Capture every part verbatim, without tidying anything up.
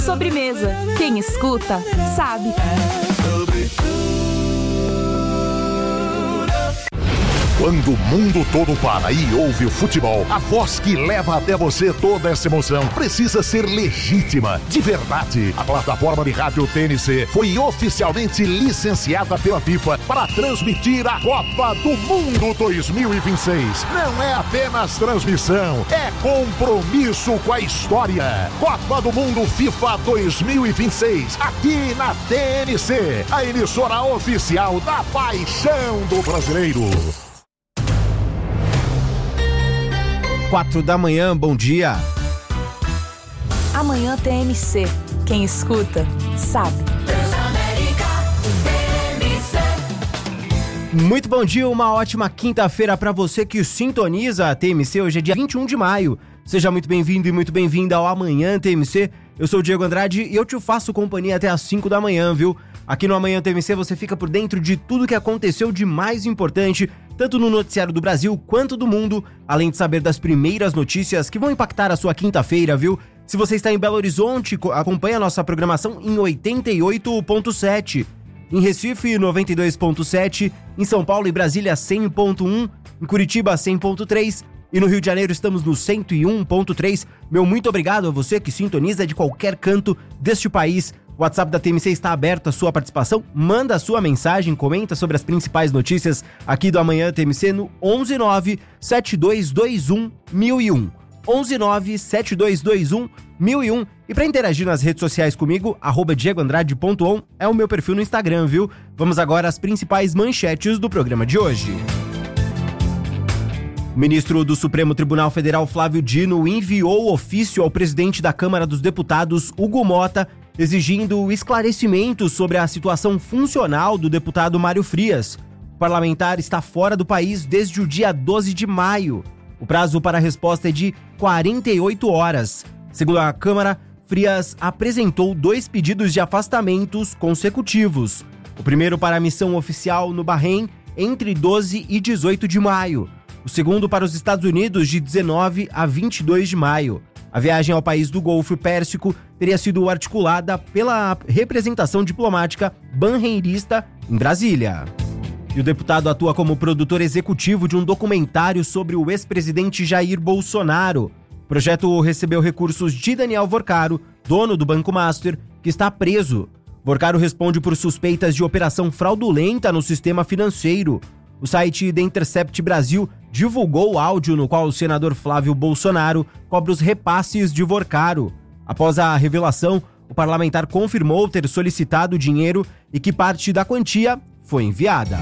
Sobremesa. Quem escuta, sabe. Quando o mundo todo para e ouve o futebol, a voz que leva até você toda essa emoção precisa ser legítima, de verdade. A plataforma de rádio T N C foi oficialmente licenciada pela FIFA para transmitir a Copa do Mundo dois mil e vinte e seis. Não é apenas transmissão, é compromisso com a história. Copa do Mundo FIFA dois mil e vinte e seis, aqui na T N C, a emissora oficial da paixão do brasileiro. Quatro da manhã, bom dia. Amanhã T N C. Quem escuta, sabe. Muito bom dia, uma ótima quinta-feira para você que sintoniza a T M C. Hoje é dia vinte e um de maio. Seja muito bem-vindo e muito bem-vinda ao Amanhã T M C. Eu sou o Diego Andrade e eu te faço companhia até às cinco da manhã, viu? Aqui no Amanhã T M C você fica por dentro de tudo que aconteceu de mais importante, tanto no noticiário do Brasil quanto do mundo, além de saber das primeiras notícias que vão impactar a sua quinta-feira, viu? Se você está em Belo Horizonte, acompanha a nossa programação em oitenta e oito ponto sete. Em Recife, noventa e dois ponto sete. Em São Paulo e Brasília, cem ponto um. Em Curitiba, cem ponto três. E no Rio de Janeiro estamos no cento e um ponto três. Meu muito obrigado a você que sintoniza de qualquer canto deste país. O WhatsApp da T M C está aberto à sua participação. Manda a sua mensagem, comenta sobre as principais notícias aqui do Amanhã T M C no onze nove sete dois dois um mil e um. onze nove sete dois dois um mil e um. E para interagir nas redes sociais comigo, arroba diego andrade ponto on é o meu perfil no Instagram, viu? Vamos agora às principais manchetes do programa de hoje. O ministro do Supremo Tribunal Federal, Flávio Dino, enviou ofício ao presidente da Câmara dos Deputados, Hugo Mota, exigindo esclarecimentos sobre a situação funcional do deputado Mário Frias. O parlamentar está fora do país desde o dia doze de maio. O prazo para a resposta é de quarenta e oito horas. Segundo a Câmara, Frias apresentou dois pedidos de afastamentos consecutivos. O primeiro para a missão oficial no Bahrein, entre doze e dezoito de maio. O segundo para os Estados Unidos, de dezenove a vinte e dois de maio. A viagem ao país do Golfo Pérsico teria sido articulada pela representação diplomática banreirista em Brasília. E o deputado atua como produtor executivo de um documentário sobre o ex-presidente Jair Bolsonaro. O projeto recebeu recursos de Daniel Vorcaro, dono do Banco Master, que está preso. Vorcaro responde por suspeitas de operação fraudulenta no sistema financeiro. O site The Intercept Brasil divulgou o áudio no qual o senador Flávio Bolsonaro cobra os repasses de Vorcaro. Após a revelação, o parlamentar confirmou ter solicitado dinheiro e que parte da quantia foi enviada.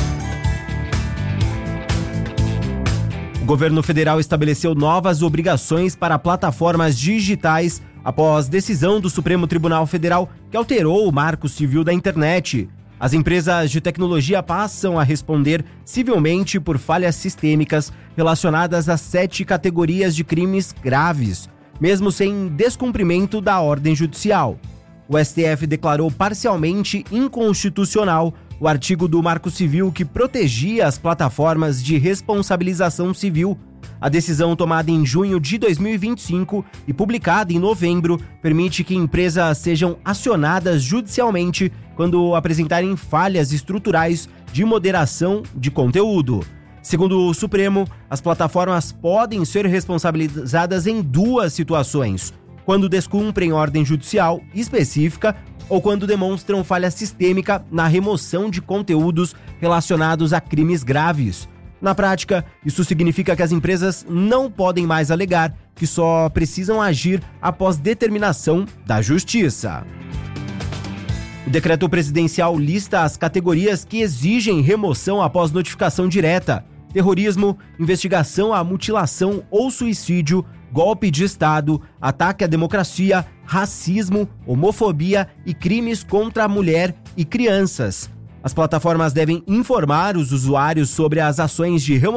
O governo federal estabeleceu novas obrigações para plataformas digitais após decisão do Supremo Tribunal Federal que alterou o Marco Civil da Internet. As empresas de tecnologia passam a responder civilmente por falhas sistêmicas relacionadas a sete categorias de crimes graves, mesmo sem descumprimento da ordem judicial. O S T F declarou parcialmente inconstitucional o artigo do Marco Civil que protegia as plataformas de responsabilização civil. A decisão, tomada em junho de dois mil e vinte e cinco e publicada em novembro, permite que empresas sejam acionadas judicialmente quando apresentarem falhas estruturais de moderação de conteúdo. Segundo o Supremo, as plataformas podem ser responsabilizadas em duas situações: quando descumprem ordem judicial específica ou quando demonstram falha sistêmica na remoção de conteúdos relacionados a crimes graves. Na prática, isso significa que as empresas não podem mais alegar que só precisam agir após determinação da Justiça. O decreto presidencial lista as categorias que exigem remoção após notificação direta: terrorismo, investigação à mutilação ou suicídio, golpe de Estado, ataque à democracia, racismo, homofobia e crimes contra a mulher e crianças. As plataformas devem informar os usuários sobre as ações de remoção